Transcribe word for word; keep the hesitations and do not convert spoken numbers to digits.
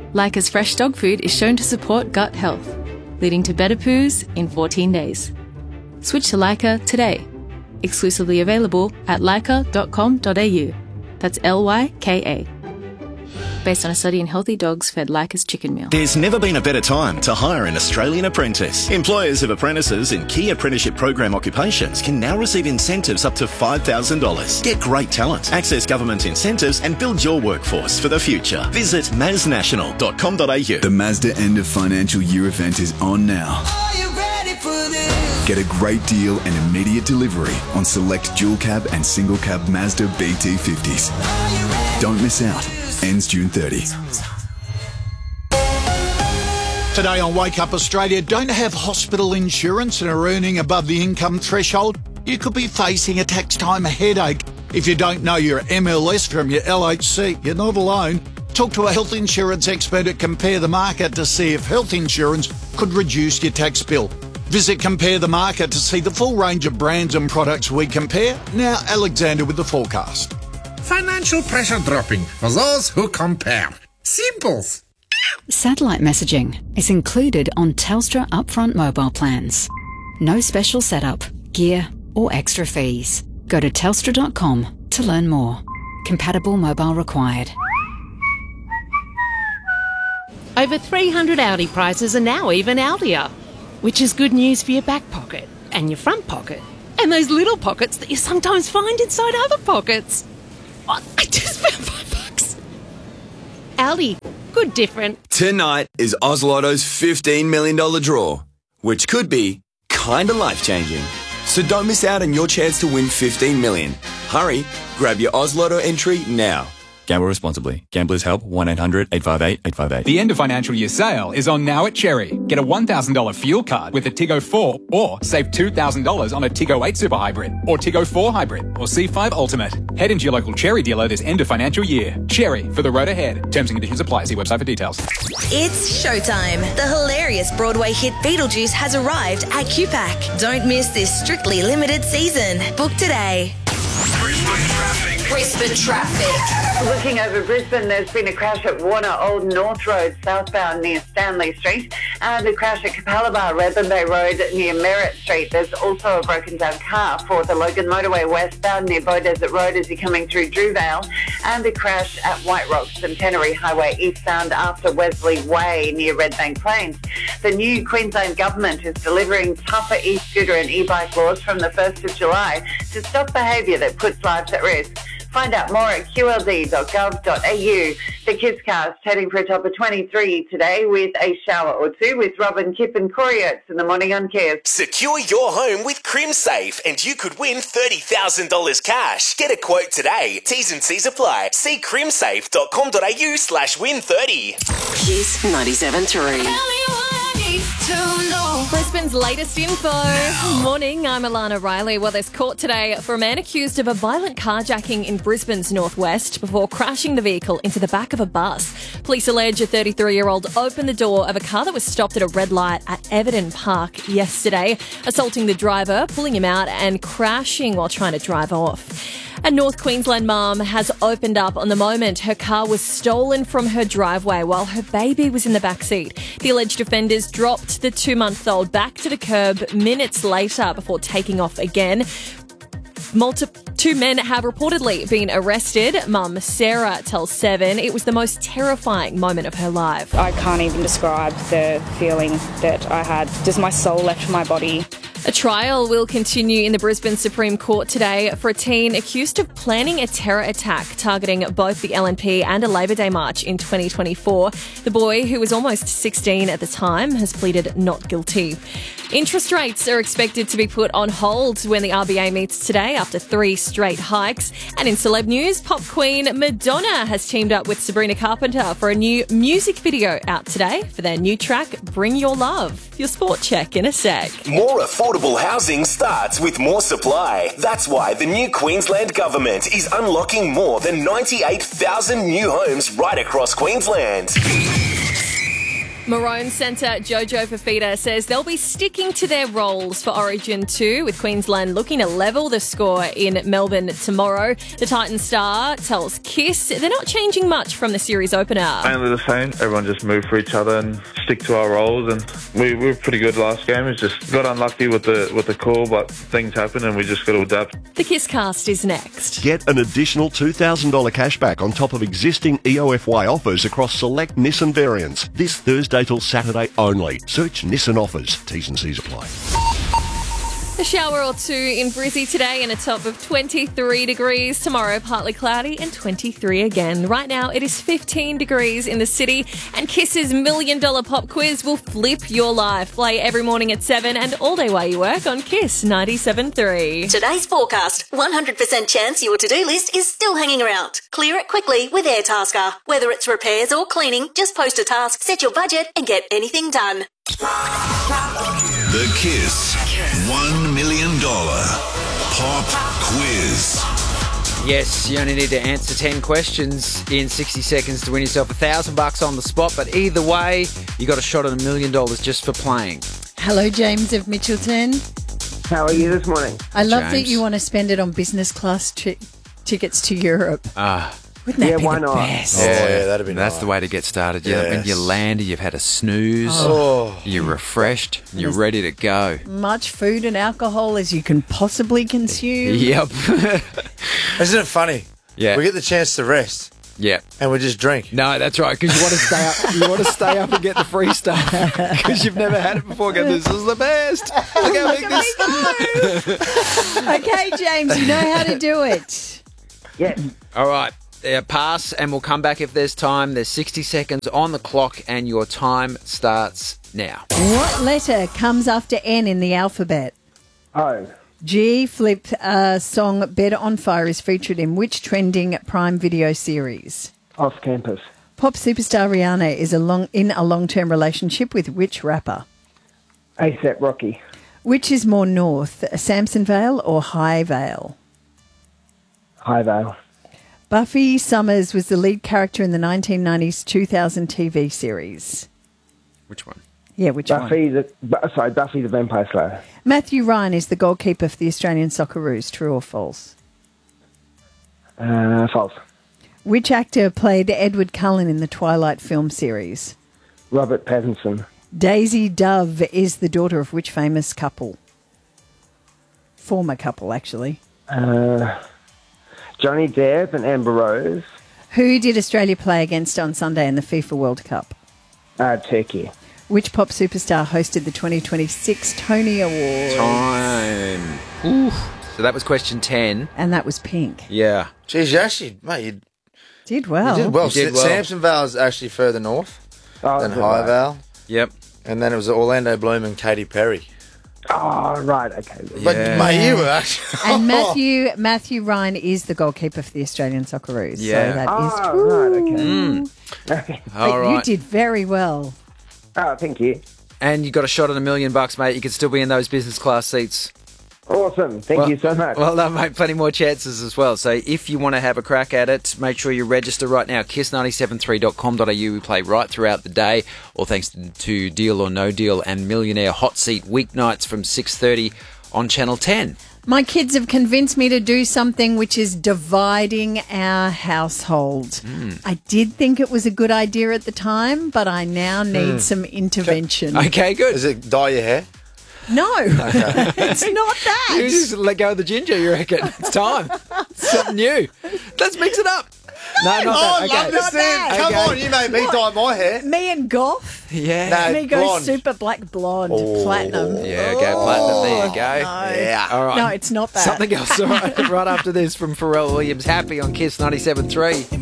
Leica's fresh dog food is shown to support gut health, leading to better poos in fourteen days. Switch to Leica today. Exclusively available at leica dot com dot a u. That's L Y K A. Based on a study in healthy dogs fed Leica's chicken meal. There's never been a better time to hire an Australian apprentice. Employers of apprentices in key apprenticeship program occupations can now receive incentives up to five thousand dollars. Get great talent, access government incentives and build your workforce for the future. Visit maz national dot com dot a u. The Mazda end of financial year event is on now. Are you ready for this? Get a great deal and immediate delivery on select dual cab and single cab Mazda B T fifties. Don't miss out. Ends June thirtieth. Today on Wake Up Australia, don't have hospital insurance and are earning above the income threshold? You could be facing a tax time headache. If you don't know your M L S from your L H C, you're not alone. Talk to a health insurance expert at Compare the Market to see if health insurance could reduce your tax bill. Visit Compare the Market to see the full range of brands and products we compare. Now, Alexander with the forecast. Financial pressure dropping for those who compare. Simples. Satellite messaging is included on Telstra upfront mobile plans. No special setup, gear or extra fees. Go to telstra dot com to learn more. Compatible mobile required. Over three hundred Audi prices are now even Audier, which is good news for your back pocket and your front pocket and those little pockets that you sometimes find inside other pockets. Oh, I just found five bucks. Audi, good different. Tonight is Oz Lotto's fifteen million dollars draw, which could be kinda life-changing. So don't miss out on your chance to win fifteen million dollars. Hurry, grab your Oz Lotto entry now. Gamble responsibly. Gamblers Help, one eight hundred eight five eight eight five eight. The end of financial year sale is on now at Cherry. Get a one thousand dollars fuel card with a Tiggo four or save two thousand dollars on a Tiggo eight Super Hybrid or Tiggo four Hybrid or C five Ultimate. Head into your local Cherry dealer this end of financial year. Cherry, for the road ahead. Terms and conditions apply. See website for details. It's showtime. The hilarious Broadway hit Beetlejuice has arrived at Q PAC. Don't miss this strictly limited season. Book today. Brisbane traffic. Brisbane traffic. Looking over Brisbane, there's been a crash at Warner Old North Road, southbound near Stanley Street, and a crash at Capalaba, Redland Bay Road near Merritt Street. There's also a broken down car for the Logan Motorway westbound near Bow Desert Road as you're coming through Drewvale, and a crash at White Rock Centenary Highway eastbound after Wesley Way near Redbank Plains. The new Queensland government is delivering tougher e-scooter and e-bike laws from the first of July to stop behaviour that puts lives at risk. Find out more at q l d dot gov dot a u. The Kids Cast heading for a top of twenty-three today with a shower or two with Robin, Kip and Corey Oates in the morning on Kiss. Secure your home with CrimSafe and you could win thirty thousand dollars cash. Get a quote today. T's and C's apply. See crimsafe dot com dot a u slash win thirty. Kiss ninety-seven point three. Brisbane's latest info. Morning, I'm Alana Riley. Well, there's court today for a man accused of a violent carjacking in Brisbane's northwest before crashing the vehicle into the back of a bus. Police allege a thirty-three-year-old opened the door of a car that was stopped at a red light at Everton Park yesterday, assaulting the driver, pulling him out and crashing while trying to drive off. A North Queensland mum has opened up on the moment her car was stolen from her driveway while her baby was in the backseat. The alleged offenders dropped the two-month-old back to the curb minutes later before taking off again. Multi- two men have reportedly been arrested. Mum Sarah tells Seven it was the most terrifying moment of her life. I can't even describe the feeling that I had. Just my soul left my body. A trial will continue in the Brisbane Supreme Court today for a teen accused of planning a terror attack targeting both the L N P and a Labor Day march in twenty twenty-four. The boy, who was almost sixteen at the time, has pleaded not guilty. Interest rates are expected to be put on hold when the R B A meets today after three straight hikes. And in celeb news, pop queen Madonna has teamed up with Sabrina Carpenter for a new music video out today for their new track, Bring Your Love. Your sport check in a sec. More affordable housing starts with more supply. That's why the new Queensland government is unlocking more than ninety-eight thousand new homes right across Queensland. Maroon centre Jojo Fafita says they'll be sticking to their roles for Origin two, with Queensland looking to level the score in Melbourne tomorrow. The Titan star tells Kiss they're not changing much from the series opener. Mainly the same. Everyone just move for each other and stick to our roles, and we, we were pretty good last game. We just got unlucky with the with the call, but things happen and we just got to adapt. The Kiss cast is next. Get an additional two thousand dollars cashback on top of existing E O F Y offers across select Nissan variants. This Thursday till Saturday only. Search Nissan offers. T's and C's apply. A shower or two in Brizzy today and a top of twenty-three degrees. Tomorrow, partly cloudy and twenty-three again. Right now, it is fifteen degrees in the city, and Kiss's Million Dollar Pop Quiz will flip your life. Play every morning at seven and all day while you work on Kiss ninety-seven point three. Today's forecast. one hundred percent chance your to-do list is still hanging around. Clear it quickly with Airtasker. Whether it's repairs or cleaning, just post a task, set your budget and get anything done. The Kiss one million dollars Pop Quiz. Yes, you only need to answer ten questions in sixty seconds to win yourself a thousand bucks on the spot. But either way, you got a shot at a million dollars just for playing. Hello, James of Mitchelton. How are you this morning? I love James. that you want to spend it on business class tri- tickets to Europe. Ah. Wouldn't that Yeah, be why the not? best? Yeah, yeah, that'd be That's nice. the way to get started. Yeah, when Yes. you landed, you've had a snooze. Oh. You're refreshed. You're ready to go. Much food and alcohol as you can possibly consume. Yep. Isn't it funny? Yeah. We get the chance to rest. Yeah. And we just drink. No, that's right, because you want to stay up. You want to stay up and get the free stuff because you've never had it before. Go, this is the best. Look how big this. Okay, James, you know how to do it. Yes. All right. Uh, pass, and we'll come back if there's time. There's sixty seconds on the clock, and your time starts now. What letter comes after N in the alphabet? O. G Flip uh, song Better on Fire is featured in which trending Prime Video series? Off campus. Pop superstar Rihanna is a long, in a long-term relationship with which rapper? ASAP Rocky. Which is more north, Samson Vale or High Vale? High Vale. Buffy Summers was the lead character in the nineteen nineties two thousand T V series. Which one? Yeah, which Buffy one? the Bu- sorry, Buffy the Vampire Slayer. Matthew Ryan is the goalkeeper for the Australian Socceroos. True or false? Uh, false. Which actor played Edward Cullen in the Twilight film series? Robert Pattinson. Daisy Dove is the daughter of which famous couple? Former couple, actually. Uh, Johnny Depp and Amber Rose. Who did Australia play against on Sunday in the FIFA World Cup? Uh, Turkey. Which pop superstar hosted the twenty twenty-six Tony Awards? Time. Ooh. So that was question ten. And that was Pink. Yeah. Geez, you actually, mate, you Did well. You did well. You did well. Samson Vale's actually further north Oh, than is it High right? Vale. Yep. And then it was Orlando Bloom and Katy Perry. Oh, right, okay. But, Yeah. mate, you were actually... And Matthew Matthew Ryan is the goalkeeper for the Australian Socceroos. Yeah. So that is Oh, true. right, okay. Mm. Okay. But All right. you did very well. Oh, thank you. And you got a shot at a million bucks, mate. You could still be in those business class seats. Awesome. Thank Well- you so much. Well done, mate. Plenty more chances as well. So if you want to have a crack at it, make sure you register right now. kiss nine seven three dot com dot a u. We play right throughout the day. All thanks to Deal or No Deal and Millionaire Hot Seat weeknights from six thirty on Channel ten. My kids have convinced me to do something which is dividing our household. Mm. I did think it was a good idea at the time, but I now need Mm. some intervention. Okay, good. Is it dye your hair? No, it's not that. You just let go of the ginger, you reckon? It's time. Something new. Let's mix it up. No, not Oh, I that. love Okay. this Not thing. that. Come Okay. on, you made me dye my hair. Me and Goff. Yeah. No, Me go blonde. super black blonde, Oh. platinum. Yeah, go platinum. There you go. No. Yeah. All right. No, it's not that. Something else. All right. Right after this from Pharrell Williams. Happy on Kiss ninety-seven point three.